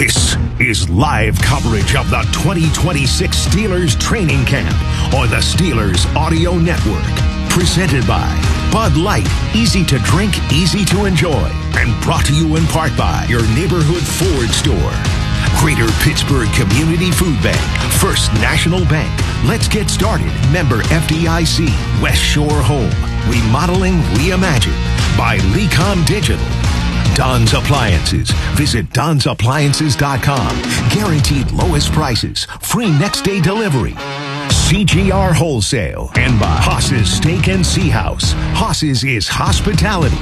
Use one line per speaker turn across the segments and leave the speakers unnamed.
This is live coverage of the 2026 Steelers training camp on the Steelers Audio Network. Presented by Bud Light, easy to drink, easy to enjoy. And brought to you in part by your neighborhood Ford store. Greater Pittsburgh Community Food Bank, First National Bank. Let's get started. Member FDIC, West Shore Home. Remodeling Reimagined by Lecom Digital. Don's Appliances. Visit Don'sAppliances.com. Guaranteed lowest prices. Free next day delivery. CGR Wholesale. And by Haas's Steak and Sea House. Haas's is hospitality.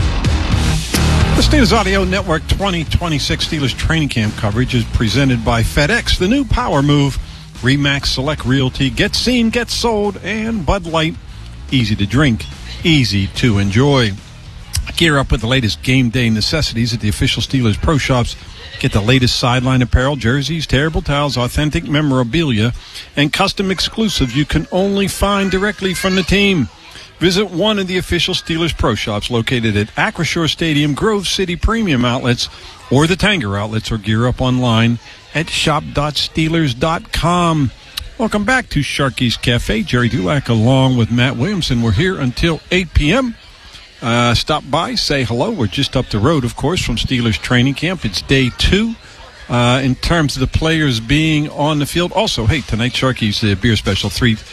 The Steelers Audio Network 2026 Steelers training camp coverage is presented by FedEx, the new power move, RE/MAX Select Realty, get seen, get sold, and Bud Light, easy to drink, easy to enjoy. Gear up with the latest game day necessities at the official Steelers Pro Shops. Get the latest sideline apparel, jerseys, terrible towels, authentic memorabilia, and custom exclusives you can only find directly from the team. Visit one of the official Steelers Pro Shops located at Acrisure Stadium, Grove City Premium Outlets, or the Tanger Outlets, or gear up online at shop.steelers.com. Welcome back to Sharky's Cafe. Jerry Dulac along with Matt Williamson. We're here until 8 p.m. Stop by, say hello. We're just up the road, of course, from Steelers training camp. It's day 2 in terms of the players being on the field. Also, hey, tonight Sharky's beer special,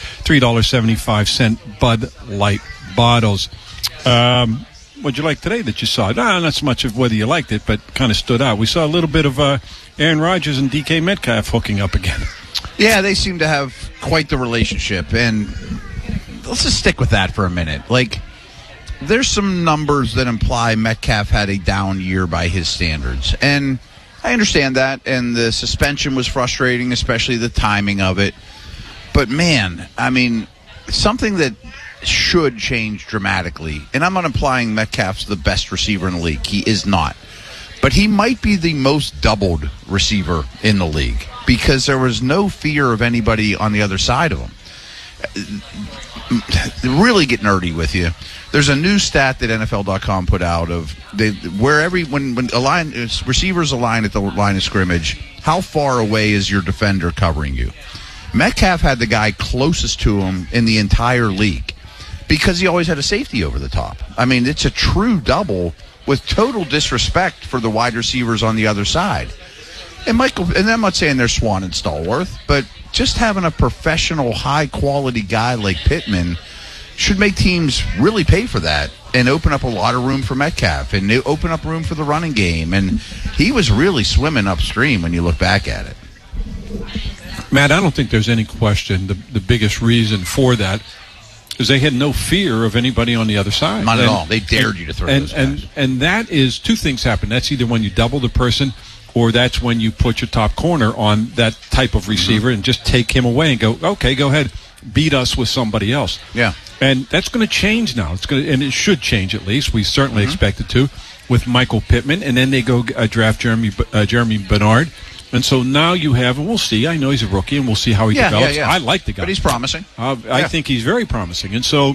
$3.75 Bud Light bottles. What'd you like today that you saw? Not so much of whether you liked it, but kind of stood out. We saw a little bit of Aaron Rodgers and DK Metcalf hooking up again.
Yeah, they seem to have quite the relationship, and let's just stick with that for a minute. Like, there's some numbers that imply Metcalf had a down year by his standards, and I understand that, and the suspension was frustrating, especially the timing of it. But, man, I mean, something that should change dramatically, and I'm not implying Metcalf's the best receiver in the league. He is not. But he might be the most doubled receiver in the league because there was no fear of anybody on the other side of him. Really get nerdy with you. There's a new stat that NFL.com put out of when receivers align at the line of scrimmage, how far away is your defender covering you? Metcalf had the guy closest to him in the entire league because he always had a safety over the top. I mean, it's a true double with total disrespect for the wide receivers on the other side. And I'm not saying they're Swan and Stallworth, but just having a professional, high-quality guy like Pittman should make teams really pay for that and open up a lot of room for Metcalf and open up room for the running game. And he was really swimming upstream when you look back at it.
Matt, I don't think there's any question the biggest reason for that is they had no fear of anybody on the other side.
Not at all. They dared you to throw those guys.
And that is two things happen. That's either when you double the person or that's when you put your top corner on that type of receiver and just take him away and go, okay, go ahead, beat us with somebody else.
Yeah.
And that's going to change now. And it should change at least. We certainly expect it to with Michael Pittman. And then they go draft Jeremy Bernard. And so now you have, and we'll see. I know he's a rookie, and we'll see how he develops.
Yeah.
I like the guy.
But he's promising.
I think he's very promising. And so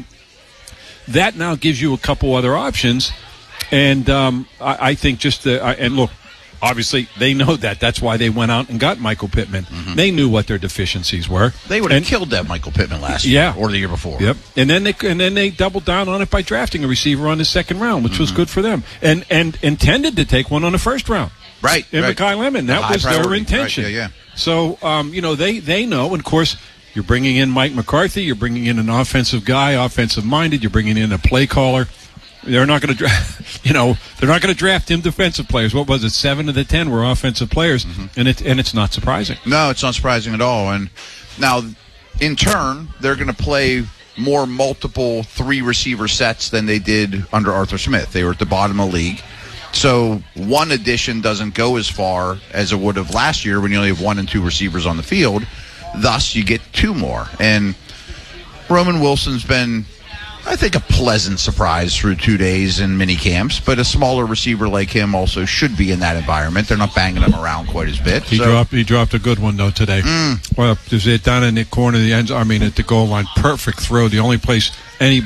that now gives you a couple other options. And I think and look, obviously, they know that. That's why they went out and got Michael Pittman. They knew what their deficiencies were.
They would have killed that Michael Pittman last year or the year before.
Yep. And then they doubled down on it by drafting a receiver on the second round, which was good for them, and intended to take one on the first round.
Right.
And Mekhi Lemon. That was their intention.
Right, yeah.
So they know, and of course. You're bringing in Mike McCarthy. You're bringing in an offensive guy, offensive-minded. You're bringing in a play caller. They're not going to draft. They're not going to draft him defensive players. What was it? 7 of the 10 were offensive players, and it's not surprising.
No, it's not surprising at all. And now, in turn, they're going to play more multiple 3-receiver sets than they did under Arthur Smith. They were at the bottom of the league. So one addition doesn't go as far as it would have last year when you only have 1 and 2 receivers on the field. Thus, you get 2 more. And Roman Wilson's been, I think, a pleasant surprise through 2 days in mini camps, but a smaller receiver like him also should be in that environment. They're not banging him around quite as bit.
He dropped a good one, though, today. Well, there's it down in the corner of the end. I mean, at the goal line. Perfect throw. The only place anybody